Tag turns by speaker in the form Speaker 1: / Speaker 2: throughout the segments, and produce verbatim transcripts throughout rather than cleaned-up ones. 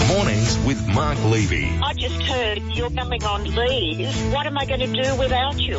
Speaker 1: Mornings with Mark Levy.
Speaker 2: I just heard you're coming on leave. What am I going to do without you?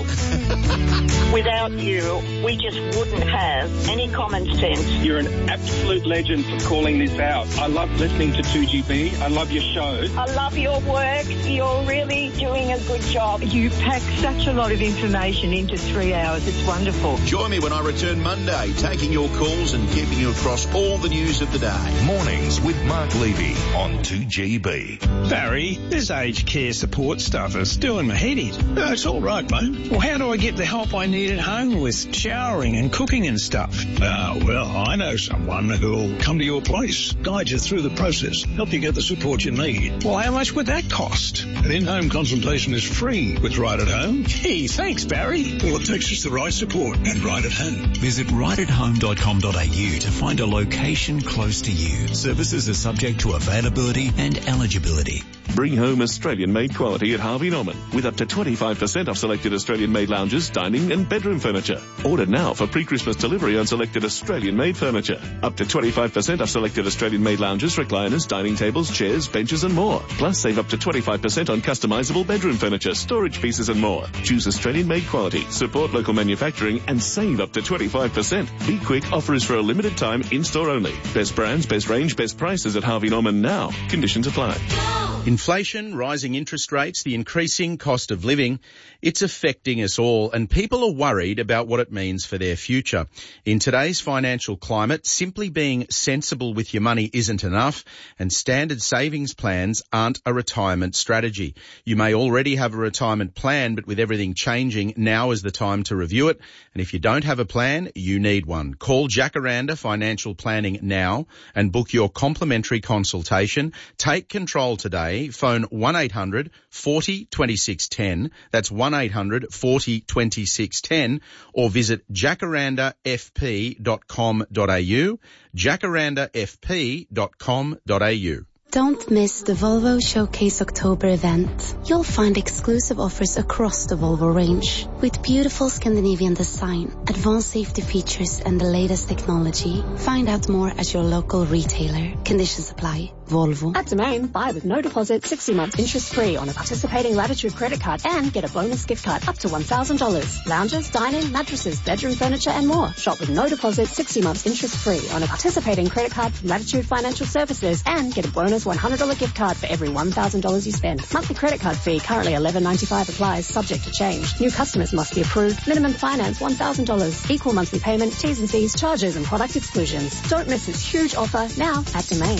Speaker 2: Without you, we just wouldn't have any common sense.
Speaker 3: You're an absolute legend for calling this out. I love listening to two G B. I love your show.
Speaker 2: I love your work. You're really doing a good job.
Speaker 4: You pack such a lot of information into three hours. It's wonderful.
Speaker 5: Join me when I return Monday, taking your calls and keeping you across all the news of the day.
Speaker 1: Mornings with Mark Levy on two G B.
Speaker 6: Barry, this aged care support stuff is doing my head in. Uh, it's all right, mate. Well, how do I get the help I need at home with showering and cooking and stuff? Ah, uh, well, I know someone who'll come to your place, guide you through the process, help you get the support you need. Well, how much would that cost? An in-home consultation is free with Right at Home. Gee, thanks, Barry. All it takes is the right support and Right at Home.
Speaker 7: Visit right at home dot com dot a u to find a location close to you. Services are subject to availability and eligibility.
Speaker 8: Bring home Australian-made quality at Harvey Norman with up to twenty-five percent off selected Australian-made lounges, dining and bedroom furniture. Order now for pre-Christmas delivery on selected Australian-made furniture. Up to twenty-five percent off selected Australian-made lounges, recliners, dining tables, chairs, benches and more. Plus save up to twenty-five percent on customisable bedroom furniture, storage pieces and more. Choose Australian-made quality, support local manufacturing and save up to twenty-five percent. Be quick, offer is for a limited time, in-store only. Best brands, best range, best prices at Harvey Norman now. Conditions apply.
Speaker 5: Inflation, rising interest rates, the increasing cost of living, it's affecting us all and people are worried about what it means for their future. In today's financial climate, simply being sensible with your money isn't enough and standard savings plans aren't a retirement strategy. You may already have a retirement plan, but with everything changing, now is the time to review it. And if you don't have a plan, you need one. Call Jacaranda Financial Planning now and book your complimentary consultation. Take control today. Phone one eight hundred forty twenty-six ten. That's one eight hundred forty twenty-six ten or visit jacaranda f p dot com dot a u, jacaranda f p dot com dot a u.
Speaker 9: Don't miss the Volvo Showcase October event. You'll find exclusive offers across the Volvo range with beautiful Scandinavian design, advanced safety features and the latest technology. Find out more at your local retailer. Conditions apply. Volvo.
Speaker 10: At Domain, buy with no deposit, sixty months interest-free on a participating Latitude credit card and get a bonus gift card up to one thousand dollars. Lounges, dining, mattresses, bedroom furniture and more. Shop with no deposit, sixty months interest-free on a participating credit card from Latitude Financial Services and get a bonus one hundred dollars gift card for every one thousand dollars you spend. Monthly credit card fee currently eleven ninety-five applies, subject to change. New customers must be approved. Minimum finance one thousand dollars. Equal monthly payment, T's and C's, charges and product exclusions. Don't miss this huge offer now at Domain.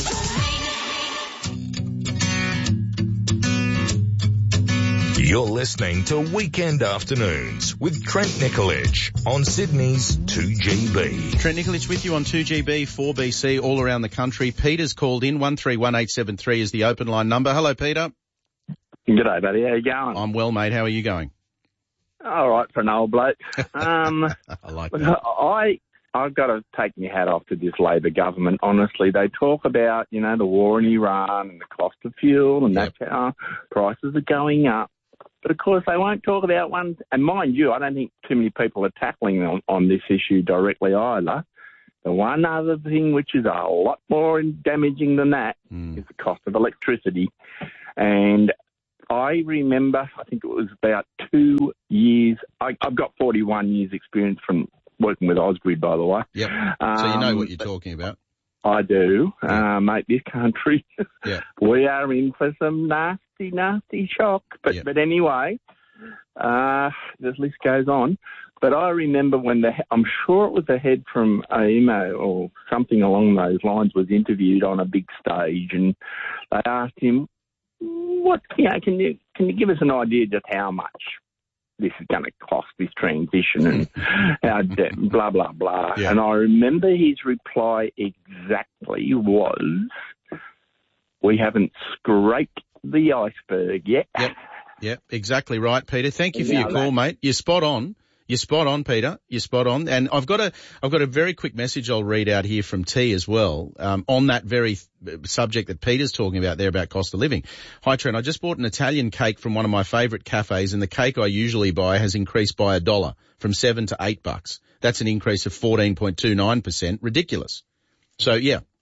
Speaker 1: You're listening to Weekend Afternoons with Trent Nicolich on Sydney's two G B.
Speaker 5: Trent Nicolich with you on two G B, four B C, all around the country. Peter's called in. one three one eight seven three is the open line number. Hello, Peter.
Speaker 11: G'day, buddy. How you going?
Speaker 5: I'm well, mate. How are you going?
Speaker 11: All right for an old bloke. Um,
Speaker 5: I like that.
Speaker 11: I, I've got to take my hat off to this Labor government. Honestly, they talk about, you know, the war in Iran and the cost of fuel and
Speaker 5: Yep.
Speaker 11: that's how prices are going up. But, of course, they won't talk about one. And mind you, I don't think too many people are tackling on, on this issue directly either. The one other thing which is a lot more damaging than that
Speaker 5: mm.
Speaker 11: is the cost of electricity. And I remember, I think it was about two years. I, I've got forty-one years experience from working with Ausgrid, by the way.
Speaker 5: Yep.
Speaker 11: Um,
Speaker 5: So you know what you're talking about.
Speaker 11: I do,
Speaker 5: Yeah.
Speaker 11: uh, mate. This country,
Speaker 5: Yeah.
Speaker 11: we are in for some nasty, nasty shock. But
Speaker 5: Yeah.
Speaker 11: but anyway, uh, this list goes on. But I remember when the, I'm sure it was the head from A E M O or something along those lines was interviewed on a big stage, and they asked him, "What, you know, can you can you give us an idea just how much this is going to cost, this transition and how de- blah, blah, blah."
Speaker 5: Yeah.
Speaker 11: And I remember his reply exactly was, "We haven't scraped the iceberg yet."
Speaker 5: Yep. Yep. Exactly right, Peter. Thank you for
Speaker 11: Now
Speaker 5: your call,
Speaker 11: that-
Speaker 5: mate. You're spot on. You're spot on, Peter. You're spot on. And I've got a, I've got a very quick message I'll read out here from T as well, um, on that very th- subject that Peter's talking about there about cost of living. Hi, Trent. I just bought an Italian cake from one of my favourite cafes, and the cake I usually buy has increased by a dollar from seven to eight bucks. That's an increase of fourteen point two nine percent. Ridiculous. So yeah,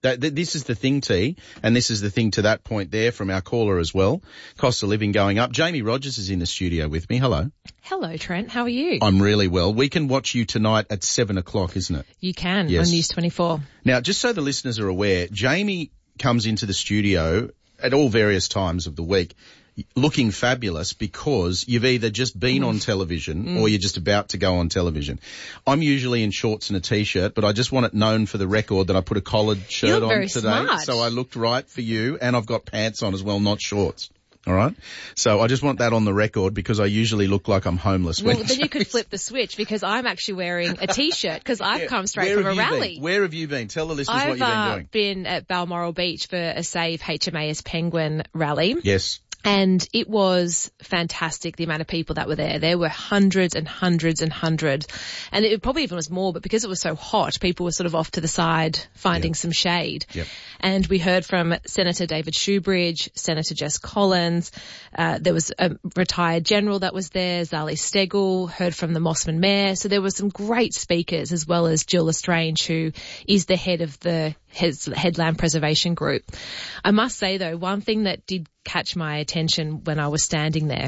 Speaker 5: That, th- this is the thing, T, and this is the thing to that point there from our caller as well. Cost of living going up. Jamie Rogers is in the studio with me. Hello.
Speaker 12: Hello, Trent. How are you?
Speaker 5: I'm really well. We can watch you tonight at seven o'clock, isn't it?
Speaker 12: You can,
Speaker 5: Yes.
Speaker 12: on News twenty-four.
Speaker 5: Now, just so the listeners are aware, Jamie comes into the studio at all various times of the week looking fabulous because you've either just been on television
Speaker 12: Mm.
Speaker 5: or you're just about to go on television. I'm usually in shorts and a T-shirt, but I just want it known for the record that I put a collared shirt
Speaker 12: You look
Speaker 5: on
Speaker 12: very
Speaker 5: today.
Speaker 12: smart.
Speaker 5: So I looked right for you, and I've got pants on as well, not shorts. All right? So I just want that on the record because I usually look like I'm homeless.
Speaker 12: Well,
Speaker 5: when
Speaker 12: then you could flip the switch because I'm actually wearing a T-shirt because I've
Speaker 5: Yeah,
Speaker 12: come straight
Speaker 5: where
Speaker 12: from a
Speaker 5: have you
Speaker 12: rally.
Speaker 5: been? Where have you been? Tell the listeners
Speaker 12: I've
Speaker 5: what you've been
Speaker 12: uh,
Speaker 5: doing.
Speaker 12: been at Balmoral Beach for a Save H M A S Penguin rally.
Speaker 5: Yes.
Speaker 12: And it was fantastic, the amount of people that were there. There were hundreds and hundreds and hundreds. And it probably even was more, but because it was so hot, people were sort of off to the side finding
Speaker 5: Yep.
Speaker 12: some shade.
Speaker 5: Yep.
Speaker 12: And we heard from Senator David Shoebridge, Senator Jess Collins. Uh, there was a retired general that was there, Zali Steggall, heard from the Mossman Mayor. So there were some great speakers, as well as Jill Lestrange, who is the head of the Headland Preservation Group. I must say, though, one thing that did catch my attention when I was standing there,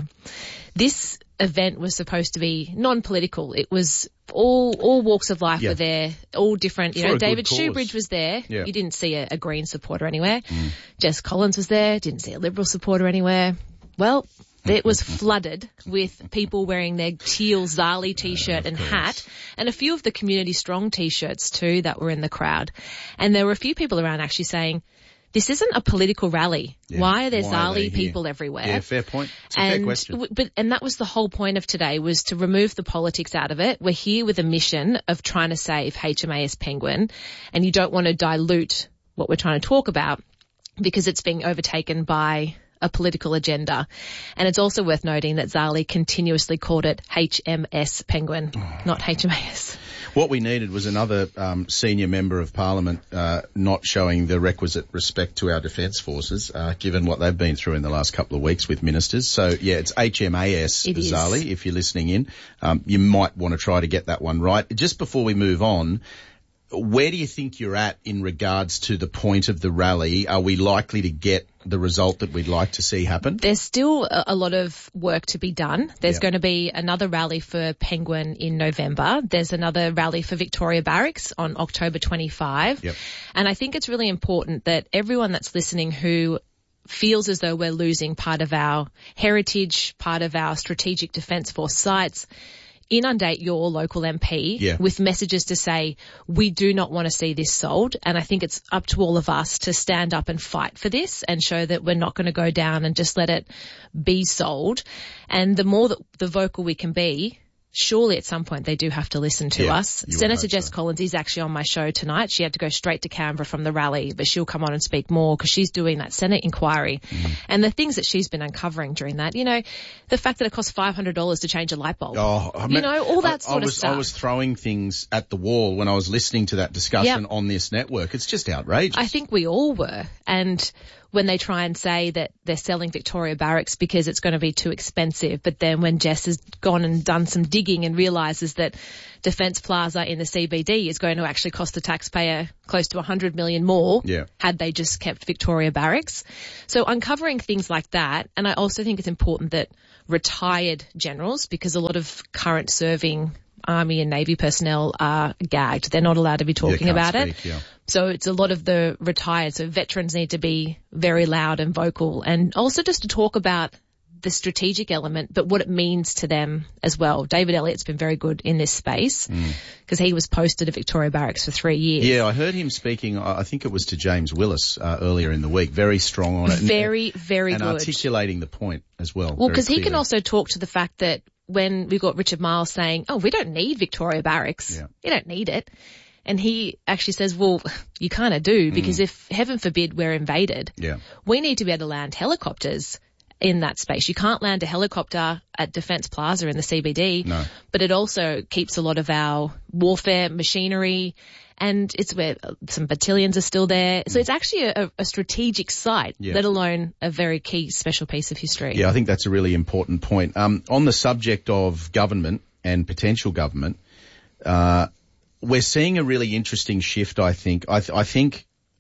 Speaker 12: this event was supposed to be non-political. It was all all walks of life
Speaker 5: Yeah.
Speaker 12: were there, all different. You
Speaker 5: For
Speaker 12: know,
Speaker 5: a good
Speaker 12: David
Speaker 5: cause.
Speaker 12: Shoebridge was there.
Speaker 5: Yeah.
Speaker 12: You didn't see a, a Green supporter anywhere. Jess Collins was there. Didn't see a Liberal supporter anywhere. Well, it was flooded with people wearing their teal Zali T-shirt and hat, and a few of the Community Strong T-shirts too that were in the crowd. And there were a few people around actually saying, this isn't a political rally.
Speaker 5: Yeah.
Speaker 12: Why are there
Speaker 5: Why are they
Speaker 12: Zali
Speaker 5: here?
Speaker 12: people everywhere?
Speaker 5: Yeah, fair point. It's a fair
Speaker 12: And,
Speaker 5: question.
Speaker 12: w- but, and that was the whole point of today, was to remove the politics out of it. We're here with a mission of trying to save H M A S Penguin, and you don't want to dilute what we're trying to talk about because it's being overtaken by a political agenda. And it's also worth noting that Zali continuously called it H M S Penguin, not H M A S.
Speaker 5: What we needed was another um, senior member of parliament uh, not showing the requisite respect to our defence forces, uh, given what they've been through in the last couple of weeks with ministers. So, yeah, it's H M A S,
Speaker 12: It is.
Speaker 5: Zali, if you're listening in. Um, you might want to try to get that one right. Just before we move on, where do you think you're at in regards to the point of the rally? Are we likely to get the result that we'd like to see happen?
Speaker 12: There's still a, a lot of work to be done. There's
Speaker 5: Yeah.
Speaker 12: going to be another rally for Penguin in November. There's another rally for Victoria Barracks on October twenty-fifth.
Speaker 5: Yep.
Speaker 12: And I think it's really important that everyone that's listening who feels as though we're losing part of our heritage, part of our strategic defence force sites, inundate your local M P
Speaker 5: Yeah.
Speaker 12: with messages to say, we do not want to see this sold. And I think it's up to all of us to stand up and fight for this and show that we're not going to go down and just let it be sold. And the more that the vocal we can be, surely at some point they do have to listen to
Speaker 5: Yeah,
Speaker 12: us.
Speaker 5: you would
Speaker 12: Senator
Speaker 5: hope
Speaker 12: Jess
Speaker 5: so.
Speaker 12: Collins is actually on my show tonight. She had to go straight to Canberra from the rally, but she'll come on and speak more because she's doing that Senate inquiry.
Speaker 5: Mm-hmm.
Speaker 12: And the things that she's been uncovering during that, you know, the fact that it costs five hundred dollars to change a light bulb.
Speaker 5: Oh, I
Speaker 12: you
Speaker 5: mean,
Speaker 12: know, all that
Speaker 5: I,
Speaker 12: sort
Speaker 5: I was,
Speaker 12: of stuff.
Speaker 5: I was throwing things at the wall when I was listening to that discussion
Speaker 12: Yep.
Speaker 5: on this network. It's just outrageous.
Speaker 12: I think we all were. And when they try and say that they're selling Victoria Barracks because it's going to be too expensive, but then when Jess has gone and done some digging and realises that Defence Plaza in the C B D is going to actually cost the taxpayer close to one hundred million more
Speaker 5: Yeah.
Speaker 12: had they just kept Victoria Barracks. So uncovering things like that, and I also think it's important that retired generals, because a lot of current serving Army and Navy personnel are gagged. They're not allowed to be talking
Speaker 5: can't
Speaker 12: about it.
Speaker 5: speak, yeah.
Speaker 12: So it's a lot of the retired. So veterans need to be very loud and vocal, and also just to talk about the strategic element, but what it means to them as well. David Elliott's been very good in this space because he was posted at Victoria Barracks for three years.
Speaker 5: Yeah, I heard him speaking, I I think it was to James Willis uh, earlier in the week, very strong on it. and-
Speaker 12: Very, very
Speaker 5: and
Speaker 12: good.
Speaker 5: articulating the point as well.
Speaker 12: Well,
Speaker 5: very
Speaker 12: because he can
Speaker 5: clearly.
Speaker 12: also talk to the fact that when we got Richard Miles saying, oh, we don't need Victoria Barracks.
Speaker 5: Yeah.
Speaker 12: You don't need it. And he actually says, well, you kind of do, because if, heaven forbid, we're invaded,
Speaker 5: Yeah.
Speaker 12: we need to be able to land helicopters in that space. You can't land a helicopter at Defence Plaza in the C B D,
Speaker 5: No.
Speaker 12: but it also keeps a lot of our warfare machinery, and it's where some battalions are still there. So it's actually a, a strategic site,
Speaker 5: Yeah.
Speaker 12: let alone a very key special piece of history.
Speaker 5: Yeah, I think that's a really important point. Um, on the subject of government and potential government, uh, we're seeing a really interesting shift, I think. I, th- I think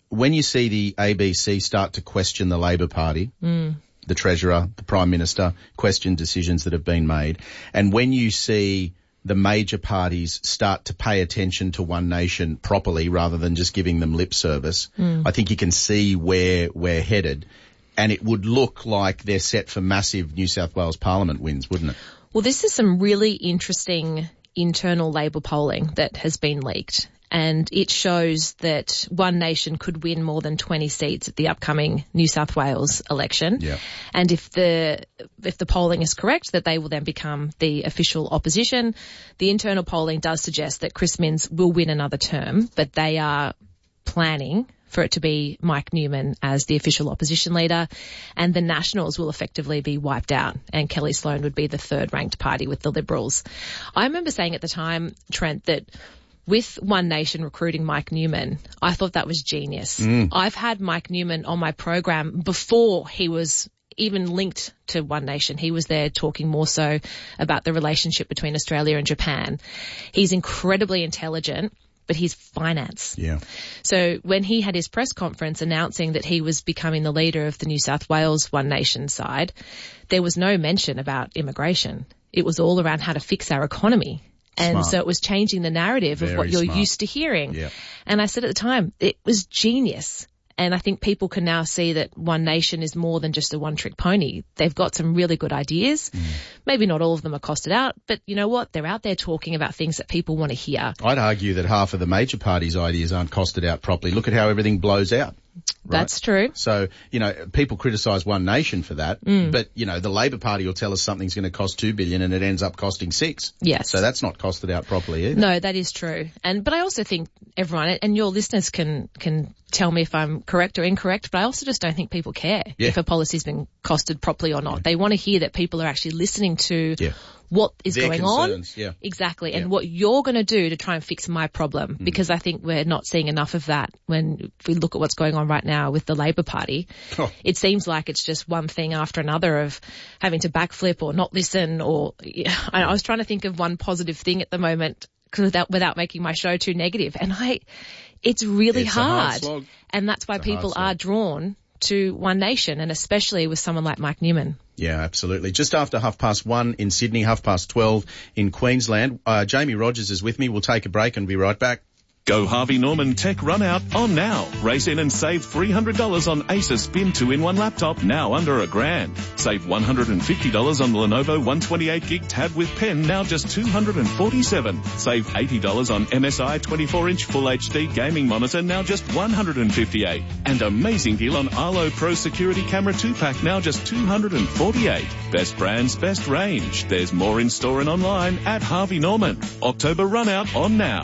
Speaker 5: when you see the A B C start to question the Labor Party,
Speaker 12: Mm.
Speaker 5: the Treasurer, the Prime Minister, question decisions that have been made, and when you see the major parties start to pay attention to One Nation properly rather than just giving them lip service,
Speaker 12: Mm.
Speaker 5: I think you can see where we're headed. And it would look like they're set for massive New South Wales Parliament wins, wouldn't it?
Speaker 12: Well, this is some really interesting internal Labor polling that has been leaked. And it shows that One Nation could win more than twenty seats at the upcoming New South Wales election.
Speaker 5: Yeah.
Speaker 12: And if the if the polling is correct, that they will then become the official opposition. The internal polling does suggest that Chris Minns will win another term, but they are planning for it to be Mike Newman as the official opposition leader, and the Nationals will effectively be wiped out, and Kelly Sloan would be the third-ranked party with the Liberals. I remember saying at the time, Trent, that with One Nation recruiting Mike Newman, I thought that was genius.
Speaker 5: Mm.
Speaker 12: I've had Mike Newman on my program before he was even linked to One Nation. He was there talking more so about the relationship between Australia and Japan. He's incredibly intelligent, but he's finance.
Speaker 5: Yeah.
Speaker 12: So when he had his press conference announcing that he was becoming the leader of the New South Wales One Nation side, there was no mention about immigration. It was all around how to fix our economy. And
Speaker 5: Smart.
Speaker 12: so it was changing the narrative
Speaker 5: Very
Speaker 12: of what you're
Speaker 5: smart.
Speaker 12: used to hearing.
Speaker 5: Yeah.
Speaker 12: And I said at the time, it was genius. And I think people can now see that One Nation is more than just a one-trick pony. They've got some really good ideas.
Speaker 5: Mm.
Speaker 12: Maybe not all of them are costed out, but you know what? They're out there talking about things that people want to hear.
Speaker 5: I'd argue that half of the major parties' ideas aren't costed out properly. Look at how everything blows out. Right?
Speaker 12: That's true.
Speaker 5: So, you know, people criticise One Nation for that,
Speaker 12: Mm.
Speaker 5: but, you know, the Labor Party will tell us something's going to cost two billion dollars and it ends up costing six.
Speaker 12: Yes.
Speaker 5: So that's not costed out properly either.
Speaker 12: No, that is true. And, but I also think everyone, and your listeners can, can tell me if I'm correct or incorrect, but I also just don't think people care
Speaker 5: Yeah.
Speaker 12: if a policy's been costed properly or not.
Speaker 5: Yeah.
Speaker 12: They want to hear that people are actually listening to
Speaker 5: Yeah.
Speaker 12: what is
Speaker 5: Their
Speaker 12: going
Speaker 5: concerns,
Speaker 12: on.
Speaker 5: yeah.
Speaker 12: Exactly.
Speaker 5: Yeah.
Speaker 12: And what you're going to do to try and fix my problem,
Speaker 5: Mm.
Speaker 12: because I think we're not seeing enough of that when we look at what's going on right now with the Labor Party.
Speaker 5: Oh.
Speaker 12: It seems like it's just one thing after another of having to backflip or not listen, or I, I was trying to think of one positive thing at the moment without, without making my show too negative. And I, it's really
Speaker 5: It's a hard
Speaker 12: hard.
Speaker 5: slog.
Speaker 12: And that's why
Speaker 5: It's a hard
Speaker 12: people
Speaker 5: slog.
Speaker 12: are drawn to One Nation, and especially with someone like Mike Newman.
Speaker 5: Yeah, absolutely. Just after half past one in Sydney, half past twelve in Queensland. Uh, Jamie Rogers is with me. We'll take a break and be right back.
Speaker 8: Go Harvey Norman Tech Run Out on now. Race in and save three hundred dollars on Acer Spin two in one laptop, now under a grand. Save one hundred fifty dollars on the Lenovo one twenty-eight gig tab with pen, now just two hundred forty-seven dollars. Save eighty dollars on M S I twenty-four inch Full H D gaming monitor, now just one hundred fifty-eight dollars. And amazing deal on Arlo Pro Security Camera two pack, now just two hundred forty-eight dollars. Best brands, best range. There's more in store and online at Harvey Norman. October Run Out on now.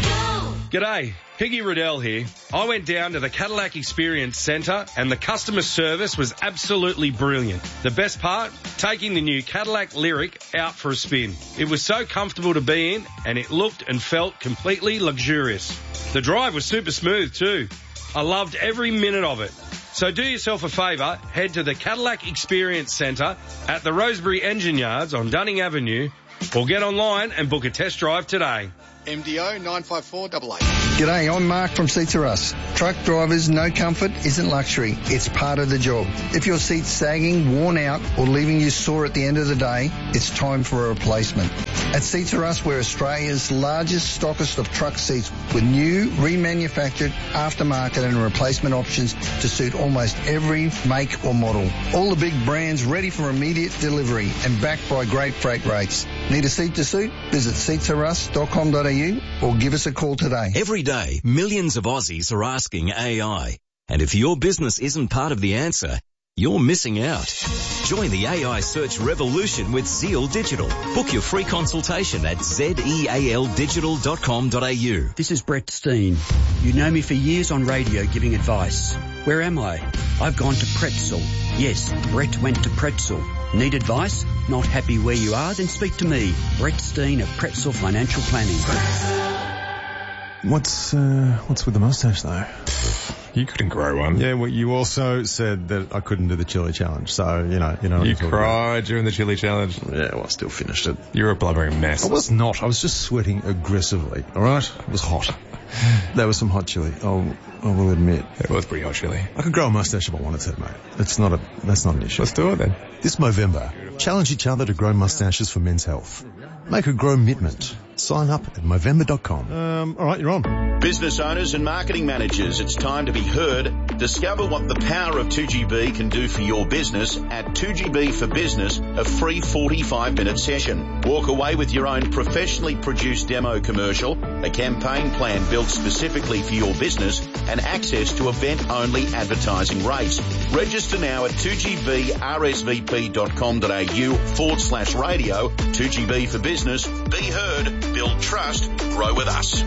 Speaker 13: G'day, Piggy Riddell here. I went down to the Cadillac Experience Centre and the customer service was absolutely brilliant. The best part? Taking the new Cadillac Lyriq out for a spin. It was so comfortable to be in and it looked and felt completely luxurious. The drive was super smooth too. I loved every minute of it. So do yourself a favour, head to the Cadillac Experience Centre at the Rosebery Engine Yards on Dunning Avenue or get online and book a test drive today.
Speaker 14: M D O nine five four eight eight.
Speaker 15: G'day, I'm Mark from Seats R Us. Truck drivers, no comfort isn't luxury. It's part of the job. If your seat's sagging, worn out, or leaving you sore at the end of the day, it's time for a replacement. At Seats R Us, we're Australia's largest stockist of truck seats with new, remanufactured, aftermarket and replacement options to suit almost every make or model. All the big brands ready for immediate delivery and backed by great freight rates. Need a seat to suit? Visit seats r us dot com dot a u or give us a call today.
Speaker 16: Every day, millions of Aussies are asking A I. And if your business isn't part of the answer, you're missing out. Join the A I search revolution with Zeal Digital. Book your free consultation at zeal digital dot com dot a u.
Speaker 17: This is Brett Steen. You know me for years on radio giving advice. Where am I? I've gone to Pretzel. Yes, Brett went to Pretzel. Need advice? Not happy where you are? Then speak to me, Brett Steen of Pretzel Financial Planning.
Speaker 18: What's uh, what's with the mustache though?
Speaker 19: You couldn't grow one.
Speaker 18: Yeah, well, you also said that I couldn't do the chili challenge, so you know, you know. What
Speaker 19: You
Speaker 18: I'm talking
Speaker 19: cried
Speaker 18: about.
Speaker 19: during the chili challenge.
Speaker 18: Yeah, well, I still finished it.
Speaker 19: You were a blubbering mess.
Speaker 18: I was not. I was just sweating aggressively. All right, it was hot. That was some hot chili, I'll, I will admit.
Speaker 19: It was pretty hot chili.
Speaker 18: I could grow a mustache if I wanted to, mate. It's not a, that's not an issue.
Speaker 19: Let's do it then.
Speaker 18: This Movember, challenge each other to grow mustaches for men's health. Make a grow mitment. Sign up at Movember dot com. Um, all right, you're on.
Speaker 20: Business owners and marketing managers, it's time to be heard. Discover what the power of two G B can do for your business at two G B for Business, a free forty-five minute session. Walk away with your own professionally produced demo commercial, a campaign plan built specifically for your business, and access to event-only advertising rates. Register now at two G B R S V P dot com dot A U forward slash radio. two G B for Business. Be heard. Build trust. Grow with us.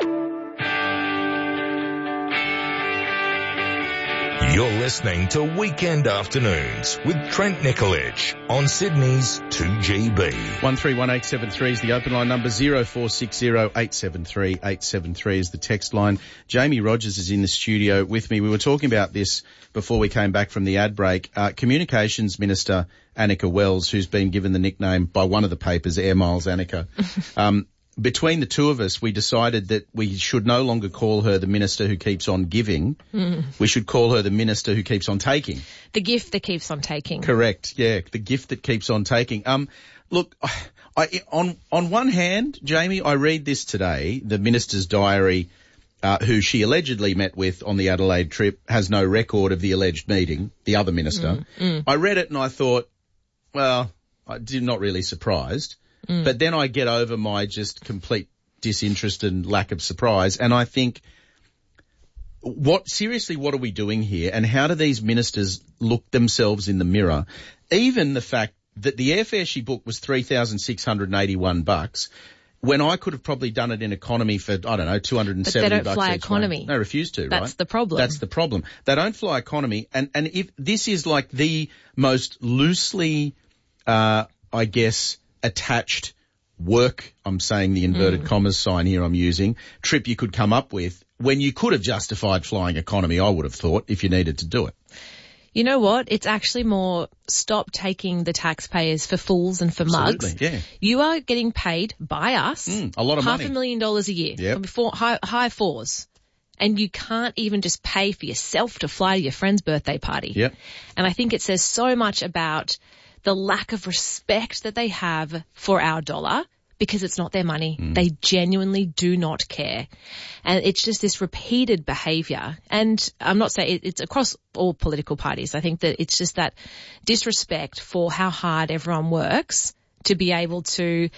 Speaker 1: You're listening to Weekend Afternoons with Trent Nicolich on Sydney's two G B.
Speaker 5: one three one eight seven three is the open line number. zero four six zero eight seven three eight seven three is the text line. Jamie Rogers is in the studio with me. We were talking about this before we came back from the ad break. Uh, Communications Minister Annika Wells, who's been given the nickname by one of the papers, Air Miles Annika. um, between the two of us, we decided that we should no longer call her the minister who keeps on giving.
Speaker 12: Mm.
Speaker 5: We should call her the minister who keeps on taking.
Speaker 12: The gift that keeps on taking.
Speaker 5: Correct. Yeah, the gift that keeps on taking. Um, look, I, on on one hand, Jamie, I read this today. The minister's diary, uh, who she allegedly met with on the Adelaide trip, has no record of the alleged meeting. The other minister.
Speaker 12: Mm, mm.
Speaker 5: I read it and I thought, well, I'm not really surprised.
Speaker 12: Mm.
Speaker 5: But then I get over my just complete disinterest and lack of surprise, and I think, what seriously, what are we doing here? And how do these ministers look themselves in the mirror? Even the fact that the airfare she booked was three thousand six hundred eighty-one bucks, when I could have probably done it in economy for, I don't know, two hundred seventy bucks.
Speaker 12: But they don't fly economy.
Speaker 5: Way. They refuse to,
Speaker 12: That's
Speaker 5: right?
Speaker 12: That's the problem.
Speaker 5: That's the problem. They don't fly economy, and and if this is like the most loosely, uh, I guess, attached work, I'm saying the inverted
Speaker 12: Mm.
Speaker 5: commas sign here I'm using, trip you could come up with, when you could have justified flying economy, I would have thought, if you needed to do it.
Speaker 12: You know what? It's actually more stop taking the taxpayers for fools and for
Speaker 5: Absolutely,
Speaker 12: mugs.
Speaker 5: yeah.
Speaker 12: You are getting paid by us
Speaker 5: Mm, a lot of
Speaker 12: half
Speaker 5: money.
Speaker 12: a million dollars a year.
Speaker 5: Yep.
Speaker 12: Before high, high fours. And you can't even just pay for yourself to fly to your friend's birthday party.
Speaker 5: Yep.
Speaker 12: And I think it says so much about the lack of respect that they have for our dollar, because it's not their money.
Speaker 5: Mm.
Speaker 12: They genuinely do not care. And it's just this repeated behaviour. And I'm not saying it, it's across all political parties. I think that it's just that disrespect for how hard everyone works to be able to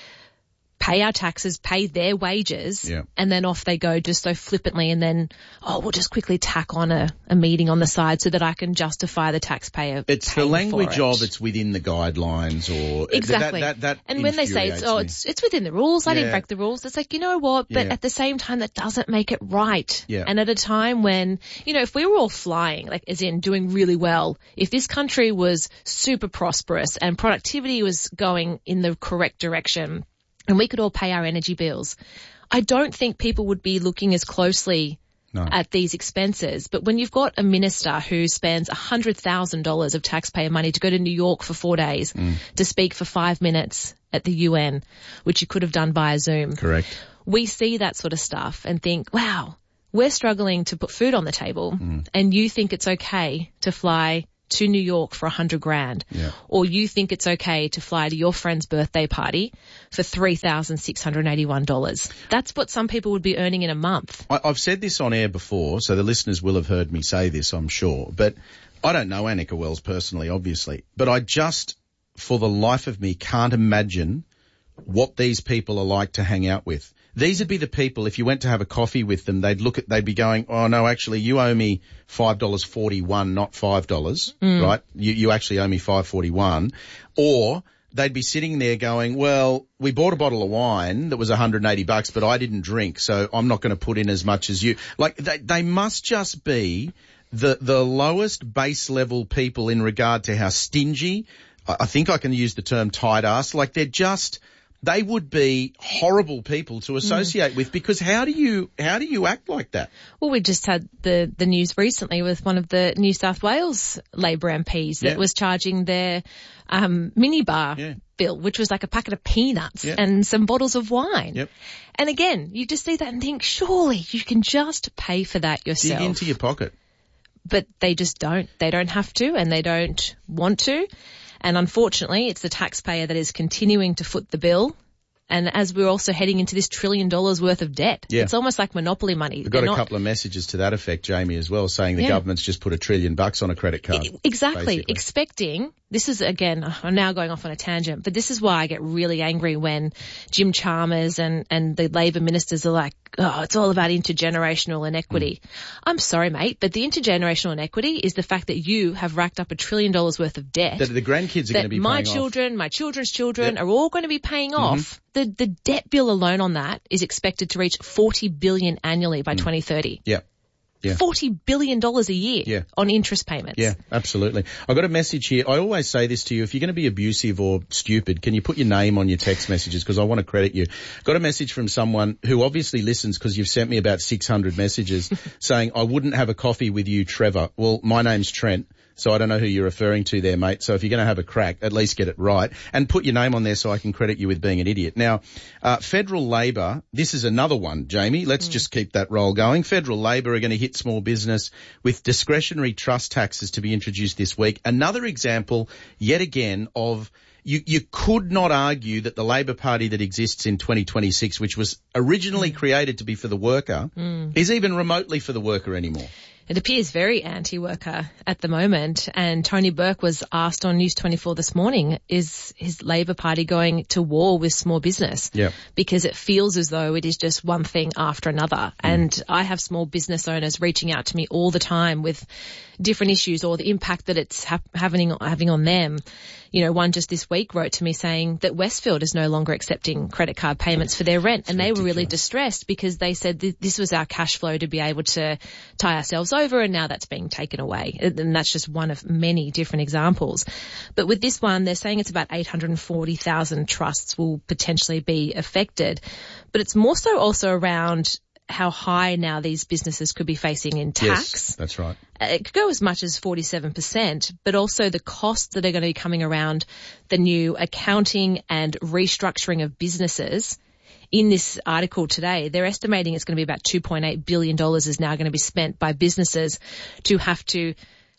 Speaker 12: pay our taxes, pay their wages,
Speaker 5: yeah.
Speaker 12: and then off they go just so flippantly, and then, oh, we'll just quickly tack on a, a meeting on the side so that I can justify the taxpayer.
Speaker 5: It's the language of it's within the guidelines, or
Speaker 12: exactly.
Speaker 5: That, that, that
Speaker 12: and when they say it's, oh,
Speaker 5: me.
Speaker 12: it's it's within the rules, I
Speaker 5: Yeah.
Speaker 12: didn't break the rules. It's like, you know what? But
Speaker 5: Yeah.
Speaker 12: at the same time, that doesn't make it right.
Speaker 5: Yeah.
Speaker 12: And at a time when, you know, if we were all flying, like as in doing really well, if this country was super prosperous and productivity was going in the correct direction, and we could all pay our energy bills, I don't think people would be looking as closely
Speaker 5: No.
Speaker 12: at these expenses. But when you've got a minister who spends one hundred thousand dollars of taxpayer money to go to New York for four days
Speaker 5: Mm.
Speaker 12: to speak for five minutes at the U N, which you could have done via Zoom.
Speaker 5: Correct.
Speaker 12: We see that sort of stuff and think, wow, we're struggling to put food on the table,
Speaker 5: Mm.
Speaker 12: and you think it's okay to fly to New York for a hundred grand,
Speaker 5: Yeah.
Speaker 12: or you think it's okay to fly to your friend's birthday party for three thousand six hundred eighty-one dollars. That's what some people would be earning in a month.
Speaker 5: I, I've said this on air before, so the listeners will have heard me say this, I'm sure. But I don't know Annika Wells personally, obviously. But I just, for the life of me, can't imagine what these people are like to hang out with. These would be the people, if you went to have a coffee with them, they'd look at, they'd be going, oh no, actually you owe me five dollars forty-one, not five dollars,
Speaker 12: Mm.
Speaker 5: right? You, you actually owe me five forty-one. Or they'd be sitting there going, well, we bought a bottle of wine that was one hundred eighty bucks, but I didn't drink, so I'm not going to put in as much as you. Like, they, they must just be the, the lowest base level people in regard to how stingy, I, I think I can use the term tight ass, like they're just, they would be horrible people to associate mm. with, because how do you, how do you act like that?
Speaker 12: Well, we just had the, the news recently with one of the New South Wales Labor M Ps that
Speaker 5: Yeah.
Speaker 12: was charging their um, minibar
Speaker 5: Yeah.
Speaker 12: bill, which was like a packet of peanuts
Speaker 5: Yep.
Speaker 12: and some bottles of wine.
Speaker 5: Yep.
Speaker 12: And again, you just see that and think, surely you can just pay for that yourself.
Speaker 5: Dig into your pocket.
Speaker 12: But they just don't. They don't have to, and they don't want to. And unfortunately, it's the taxpayer that is continuing to foot the bill. And as we're also heading into this trillion dollars worth of debt,
Speaker 5: Yeah.
Speaker 12: it's almost like monopoly money.
Speaker 5: We've
Speaker 12: They're
Speaker 5: got a
Speaker 12: not-
Speaker 5: couple of messages to that effect, Jamie, as well, saying the
Speaker 12: Yeah.
Speaker 5: government's just put a trillion bucks on a credit card.
Speaker 12: Exactly.
Speaker 5: basically.
Speaker 12: Expecting, this is again, I'm now going off on a tangent, but this is why I get really angry when Jim Chalmers and, and the Labor ministers are like, oh, it's all about intergenerational inequity. Mm. I'm sorry, mate, but the intergenerational inequity is the fact that you have racked up a trillion dollars worth of debt.
Speaker 5: That the grandkids are
Speaker 12: that
Speaker 5: going to be
Speaker 12: my
Speaker 5: paying
Speaker 12: children,
Speaker 5: off.
Speaker 12: my children's children
Speaker 5: Yep.
Speaker 12: are all going to be paying
Speaker 5: Mm-hmm.
Speaker 12: off. The, the debt bill alone on that is expected to reach forty billion dollars annually by mm. twenty thirty.
Speaker 5: Yeah. Yeah.
Speaker 12: forty billion dollars a year
Speaker 5: Yeah.
Speaker 12: on interest payments.
Speaker 5: Yeah, absolutely. I got a message here. I always say this to you. If you're going to be abusive or stupid, can you put your name on your text messages? Because I want to credit you. Got a message from someone who obviously listens because you've sent me about six hundred messages saying, I wouldn't have a coffee with you, Trevor. Well, my name's Trent. So I don't know who you're referring to there, mate. So if you're going to have a crack, at least get it right and put your name on there so I can credit you with being an idiot. Now, uh, federal Labor, this is another one, Jamie. Let's mm. just keep that roll going. Federal Labor are going to hit small business with discretionary trust taxes to be introduced this week. Another example, yet again, of You, you could not argue that the Labor Party that exists in twenty twenty-six, which was originally mm. created to be for the worker,
Speaker 12: mm.
Speaker 5: is even remotely for the worker anymore.
Speaker 12: It appears very anti-worker at the moment. And Tony Burke was asked on News twenty-four this morning, is his Labor Party going to war with small business?
Speaker 5: Yeah.
Speaker 12: Because it feels as though it is just one thing after another. Mm. And I have small business owners reaching out to me all the time with different issues or the impact that it's ha- having, having on them. You know, one just this week wrote to me saying that Westfield is no longer accepting credit card payments for their rent. And they were really distressed because they said th- this was our cash flow to be able to tie ourselves over, and now that's being taken away. And that's just one of many different examples. But with this one, they're saying it's about eight hundred forty thousand trusts will potentially be affected. But it's more so also around how high now these businesses could be facing in tax.
Speaker 5: Yes, that's right.
Speaker 12: It could go as much as forty-seven percent, but also the costs that are going to be coming around the new accounting and restructuring of businesses. In this article today, they're estimating it's going to be about two point eight billion dollars is now going to be spent by businesses to have to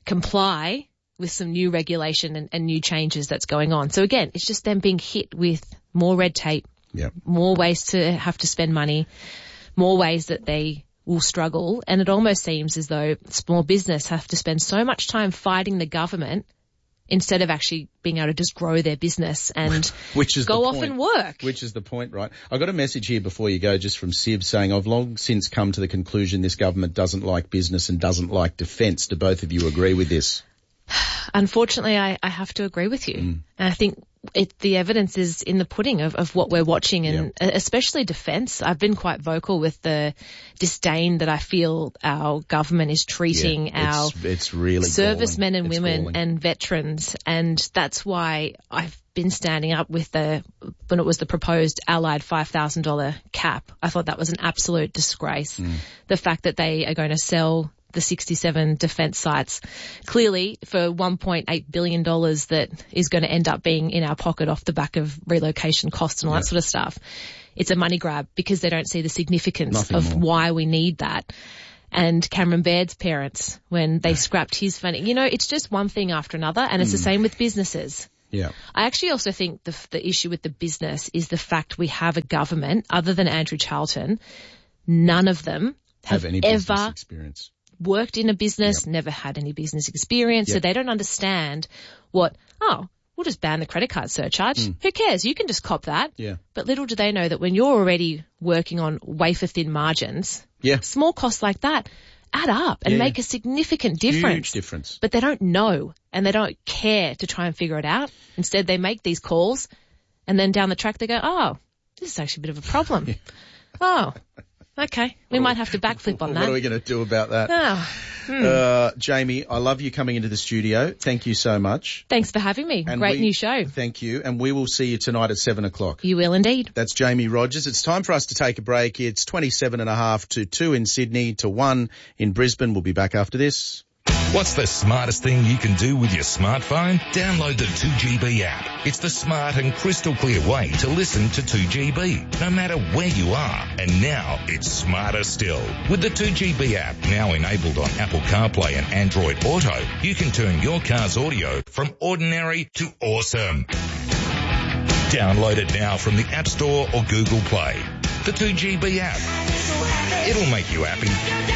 Speaker 12: comply with some new regulation and, and new changes that's going on. So again, it's just them being hit with more red tape,
Speaker 5: yep.
Speaker 12: more ways to have to spend money, more ways that they will struggle. And it almost seems as though small business have to spend so much time fighting the government instead of actually being able to just grow their business and
Speaker 5: which is
Speaker 12: go
Speaker 5: the
Speaker 12: off
Speaker 5: point.
Speaker 12: and work.
Speaker 5: Which is the point, right? I got a message here before you go just from Sib saying, I've long since come to the conclusion this government doesn't like business and doesn't like defence. Do both of you agree with this?
Speaker 12: Unfortunately, I, I have to agree with you. Mm. And I think it, the evidence is in the pudding of, of what we're watching, and yeah. especially defence. I've been quite vocal with the disdain that I feel our government is treating
Speaker 5: yeah,
Speaker 12: our
Speaker 5: it's, it's really
Speaker 12: servicemen and
Speaker 5: it's
Speaker 12: women
Speaker 5: galling.
Speaker 12: and veterans. And that's why I've been standing up with the, when it was the proposed allied five thousand dollars cap. I thought that was an absolute disgrace.
Speaker 5: Mm.
Speaker 12: The fact that they are going to sell the sixty-seven defence sites clearly for one point eight billion dollars that is going to end up being in our pocket off the back of relocation costs and all yeah. that sort of stuff. It's a money grab because they don't see the significance
Speaker 5: Nothing
Speaker 12: of
Speaker 5: more.
Speaker 12: why we need that. And Cameron Baird's parents, when they scrapped his funding, you know, it's just one thing after another, and it's mm. the same with businesses.
Speaker 5: Yeah.
Speaker 12: I actually also think the, the issue with the business is the fact we have a government, other than Andrew Charlton, none of them have,
Speaker 5: have any
Speaker 12: ever
Speaker 5: business experience.
Speaker 12: worked in a business,
Speaker 5: yep.
Speaker 12: never had any business experience,
Speaker 5: yep.
Speaker 12: so they don't understand what, oh, we'll just ban the credit card surcharge.
Speaker 5: Mm.
Speaker 12: Who cares? You can just cop that.
Speaker 5: Yeah.
Speaker 12: But little do they know that when you're already working on wafer-thin margins,
Speaker 5: yeah.
Speaker 12: small costs like that add up and
Speaker 5: yeah.
Speaker 12: make a significant difference.
Speaker 5: Huge difference.
Speaker 12: But they don't know and they don't care to try and figure it out. Instead, they make these calls and then down the track they go, oh, this is actually a bit of a problem. yeah. Oh, okay. We might have to backflip on that.
Speaker 5: What are we going to do about that?
Speaker 12: Oh. Hmm.
Speaker 5: Uh, Jamie, I love you coming into the studio. Thank you so much.
Speaker 12: Thanks for having me.
Speaker 5: And
Speaker 12: Great
Speaker 5: we,
Speaker 12: new show.
Speaker 5: Thank you. And we will see you tonight at seven o'clock.
Speaker 12: You will indeed.
Speaker 5: That's Jamie Rogers. It's time for us to take a break. It's twenty-seven and a half to two in Sydney to one in Brisbane. We'll be back after this.
Speaker 1: What's the smartest thing you can do with your smartphone? Download the two G B app. It's the smart and crystal clear way to listen to two G B, no matter where you are. And now it's smarter still. With the two G B app now enabled on Apple CarPlay and Android Auto, you can turn your car's audio from ordinary to awesome. Download it now from the App Store or Google Play. The two G B app. It'll make you happy.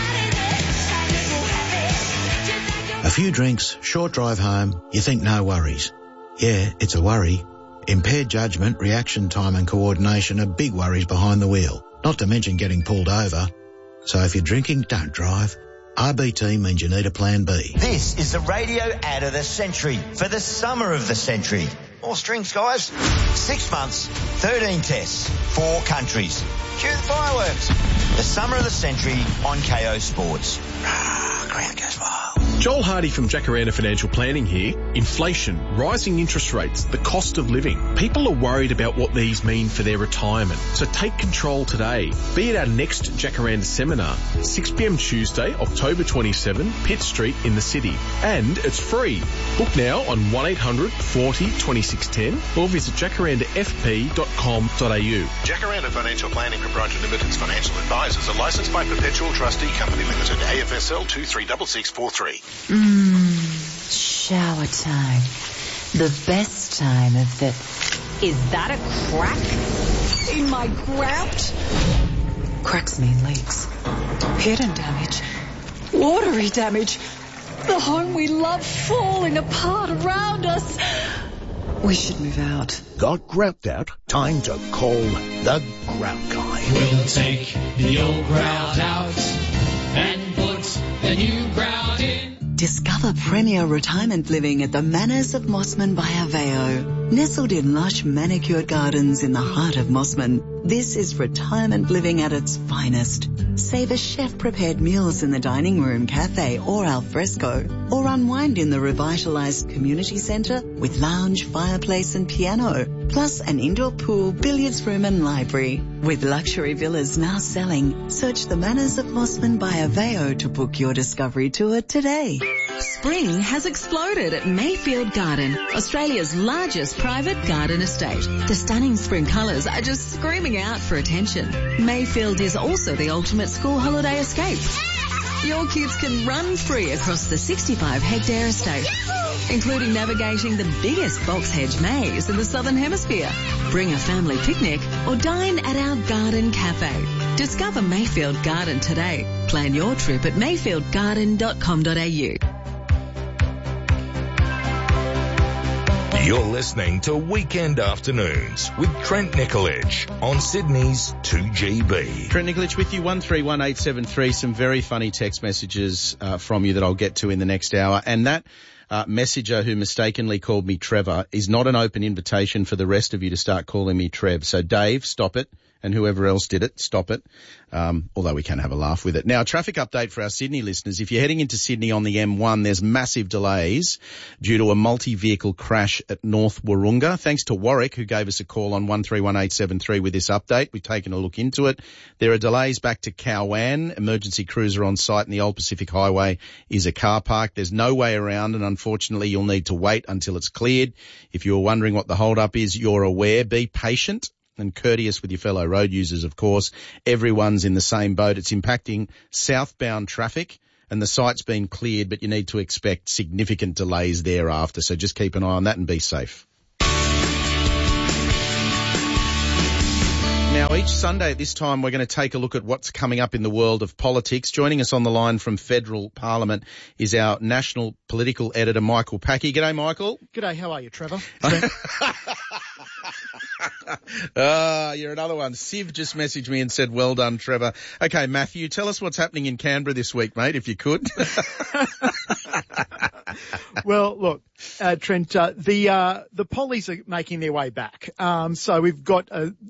Speaker 21: A few drinks, short drive home, you think no worries. Yeah, it's a worry. Impaired judgment, reaction time and coordination are big worries behind the wheel, not to mention getting pulled over. So if you're drinking, don't drive. R B T means you need a plan B.
Speaker 22: This is the radio ad of the century for the summer of the century. More strings, guys. Six months, thirteen tests, four countries. Cue the fireworks. The summer of the century on K O Sports. Ground goes wild.
Speaker 23: Joel Hardy from Jacaranda Financial Planning here. Inflation, rising interest rates, the cost of living. People are worried about what these mean for their retirement. So take control today. Be at our next Jacaranda seminar, six p.m. Tuesday, October twenty-seventh, Pitt Street in the city. And it's free. Book now on one eight hundred forty twenty-six ten or visit jacaranda f p dot com dot a u.
Speaker 24: Jacaranda Financial Planning Proprietary Limited's financial advisors are licensed by Perpetual Trustee Company Limited, A F S L two three six six four three.
Speaker 25: Mmm, shower time. The best time of the... Is that a crack in my grout? Cracks mean leaks. Hidden damage. Watery damage. The home we love falling apart around us. We should move out.
Speaker 26: Got grout out? Time to call the Grout Guy.
Speaker 27: We'll take the old grout out and put the new grout in.
Speaker 28: Discover premier retirement living at the Manors of Mossman by Aveo. Nestled in lush manicured gardens in the heart of Mossman, this is retirement living at its finest. Savor chef-prepared meals in the dining room, cafe or al fresco, or unwind in the revitalized community centre with lounge, fireplace and piano, plus an indoor pool, billiards room and library. With luxury villas now selling, search the Manors of Mossman by Aveo to book your discovery tour today.
Speaker 29: Spring has exploded at Mayfield Garden, Australia's largest private garden estate. The stunning spring colours are just screaming out for attention. Mayfield is also the ultimate school holiday escape. Your kids can run free across the sixty-five hectare estate, including navigating the biggest box hedge maze in the Southern Hemisphere. Bring a family picnic or dine at our garden cafe. Discover Mayfield Garden today. Plan your trip at mayfield garden dot com dot a u.
Speaker 1: You're listening to Weekend Afternoons with Trent Nicolich on Sydney's two G B.
Speaker 5: Trent Nicolich with you, one three one eight seven three. Some very funny text messages uh, from you that I'll get to in the next hour. And that uh, messenger who mistakenly called me Trevor is not an open invitation for the rest of you to start calling me Trev. So Dave, stop it. And whoever else did it, stop it. Um, although we can have a laugh with it. Now, a traffic update for our Sydney listeners. If you're heading into Sydney on the M one, there's massive delays due to a multi-vehicle crash at North Wahroonga. Thanks to Warwick, who gave us a call on one three one eight seven three with this update. We've taken a look into it. There are delays back to Cowan. Emergency crews are on site and the Old Pacific Highway is a car park. There's no way around and unfortunately you'll need to wait until it's cleared. If you're wondering what the hold-up is, you're aware. Be patient and courteous with your fellow road users, of course. Everyone's in the same boat. It's impacting southbound traffic and the site's been cleared, but you need to expect significant delays thereafter. So just keep an eye on that and be safe. Now, each Sunday at this time, we're going to take a look at what's coming up in the world of politics. Joining us on the line from Federal Parliament is our national political editor, Michael Packey. G'day, Michael.
Speaker 30: G'day, how are you, Trevor?
Speaker 5: Ah, uh, you're another one. Siv just messaged me and said, well done, Trevor. Okay, Matthew, tell us what's happening in Canberra this week, mate, if you could.
Speaker 30: Well, look, uh, Trent, uh, the uh, the pollies are making their way back. Um, so we've got uh,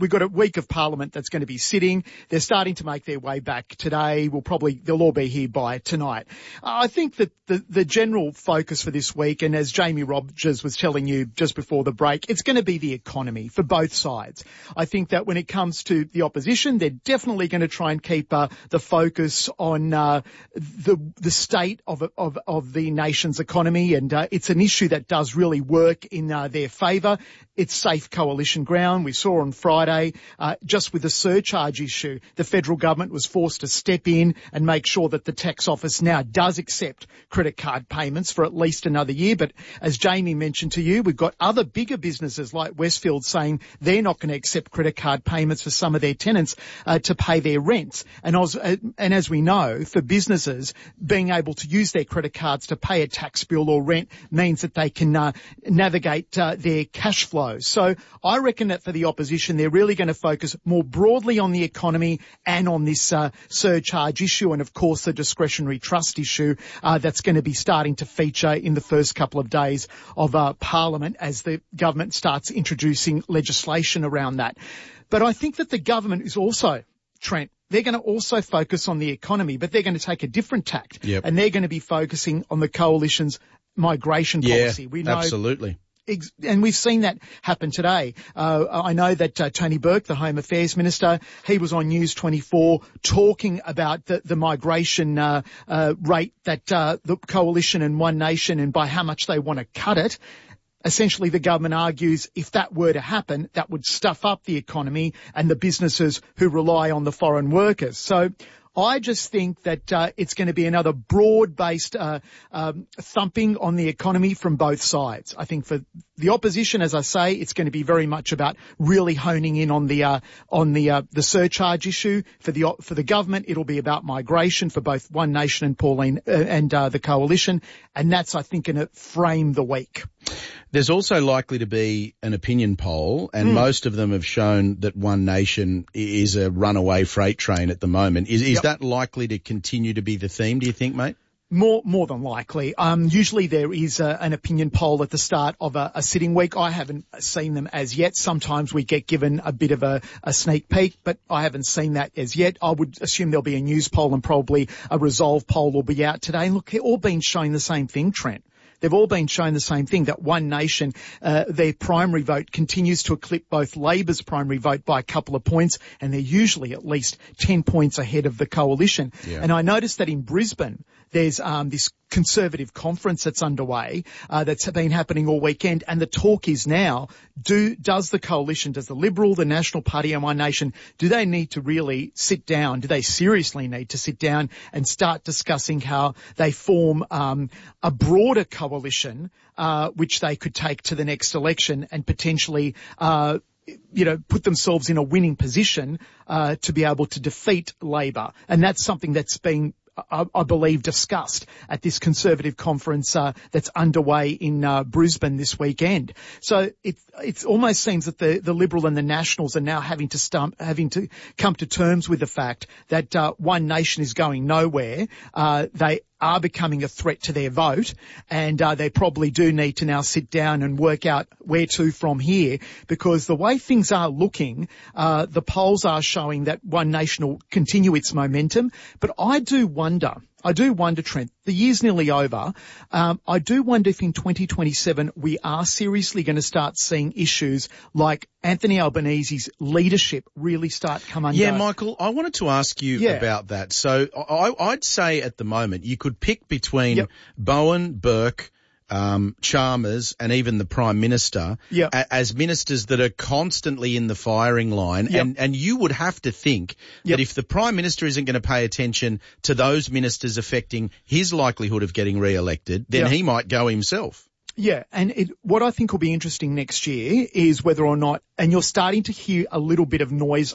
Speaker 30: we've got a week of Parliament that's going to be sitting. They're starting to make their way back today. We'll probably, they'll all be here by tonight. I think that the, the general focus for this week, and as Jamie Rogers was telling you just before the break, it's going to be the economy for both sides. I think that when it comes to the opposition, they're definitely going to try and keep uh, the focus on uh, the the state of of of the nation's economy, and uh, it's an issue that does really work in uh, their favour. It's safe coalition ground. We saw on Friday, uh, just with the surcharge issue, the federal government was forced to step in and make sure that the tax office now does accept credit card payments for at least another year. But as Jamie mentioned to you, we've got other bigger businesses like Westfield saying they're not going to accept credit card payments for some of their tenants uh, to pay their rents. And, as, uh, and as we know, for businesses, being able to use their credit cards to pay a tax bill or rent means that they can uh, navigate uh, their cash flow. So I reckon that for the opposition, they're really going to focus more broadly on the economy and on this uh, surcharge issue, and of course the discretionary trust issue uh, that's going to be starting to feature in the first couple of days of uh, Parliament as the government starts introducing legislation around that. But I think that the government is also, Trent, they're going to also focus on the economy, but they're going to take a different tact.
Speaker 5: Yep.
Speaker 30: And they're going to be focusing on the coalition's migration policy.
Speaker 5: Yeah,
Speaker 30: we know
Speaker 5: absolutely.
Speaker 30: And we've seen that happen today. Uh, I know that uh, Tony Burke, the Home Affairs Minister, he was on News twenty-four talking about the, the migration uh, uh, rate that uh, the Coalition and One Nation, and by how much they want to cut it. Essentially, the government argues if that were to happen, that would stuff up the economy and the businesses who rely on the foreign workers. So I just think that uh, it's going to be another broad-based uh, um, thumping on the economy from both sides. I think for the opposition, as I say, it's going to be very much about really honing in on the uh, on the uh, the surcharge issue. For the for the government, it'll be about migration for both One Nation and Pauline uh, and uh, the coalition, and that's, I think, going to frame the week.
Speaker 5: There's also likely to be an opinion poll, and mm. most of them have shown that One Nation is a runaway freight train at the moment. Is, is yep. that likely to continue to be the theme, do you think, mate?
Speaker 30: More, more than likely. Um, usually there is a, an opinion poll at the start of a, a sitting week. I haven't seen them as yet. Sometimes we get given a bit of a, a sneak peek, but I haven't seen that as yet. I would assume there'll be a news poll and probably a resolve poll will be out today. And look, they're all been showing the same thing, Trent. They've all been shown the same thing, that One Nation, uh, their primary vote continues to eclipse both Labor's primary vote by a couple of points, and they're usually at least ten points ahead of the coalition.
Speaker 5: Yeah.
Speaker 30: And I noticed that in Brisbane, there's um, this Conservative conference that's underway, uh, that's been happening all weekend, and the talk is now, do does the coalition, does the Liberal, the National Party and One Nation, do they need to really sit down, do they seriously need to sit down and start discussing how they form um, a broader coalition uh, which they could take to the next election and potentially uh you know, put themselves in a winning position uh to be able to defeat Labor. And that's something that's been, I, I believe, discussed at this Conservative conference uh, that's underway in uh, Brisbane this weekend. So it it almost seems that the, the Liberal and the Nationals are now having to stump, having to come to terms with the fact that uh, One Nation is going nowhere. Uh, they are becoming a threat to their vote, and uh, they probably do need to now sit down and work out where to from here, because the way things are looking, uh, the polls are showing that One Nation will continue its momentum. But I do wonder, I do wonder, Trent, the year's nearly over. Um, I do wonder if in twenty twenty-seven we are seriously going to start seeing issues like Anthony Albanese's leadership really start come under.
Speaker 5: Yeah, Michael, I wanted to ask you
Speaker 30: Yeah.
Speaker 5: about that. So I, I'd say at the moment you could pick between
Speaker 30: Yep.
Speaker 5: Bowen, Burke, um, Chalmers and even the Prime Minister
Speaker 30: Yep.
Speaker 5: a, as ministers that are constantly in the firing line.
Speaker 30: Yep.
Speaker 5: And, and you would have to think
Speaker 30: Yep.
Speaker 5: that if the Prime Minister isn't going to pay attention to those ministers affecting his likelihood of getting re-elected, then
Speaker 30: Yep.
Speaker 5: he might go himself.
Speaker 30: Yeah, and it, what I think will be interesting next year is whether or not, and you're starting to hear a little bit of noise